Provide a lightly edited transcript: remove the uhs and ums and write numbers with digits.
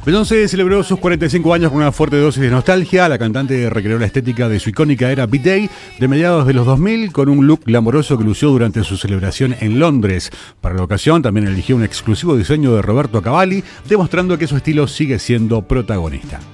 Beyoncé celebró sus 45 años con una fuerte dosis de nostalgia. La cantante recreó la estética de su icónica era B-Day de mediados de los 2000 con un look glamoroso que lució durante su celebración en Londres. Para la ocasión también eligió un exclusivo diseño de Roberto Cavalli, demostrando que su estilo sigue siendo protagonista.